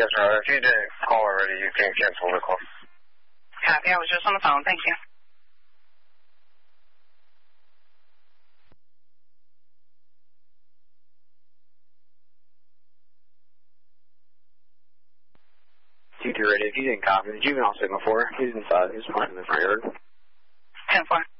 Yes, sir. If you didn't call already, you can cancel the call. Copy. I was just on the phone. Thank you. T2 ready. If you didn't copy, the juvenile signal 4. He's inside. He's parked in the front yard. 10-4.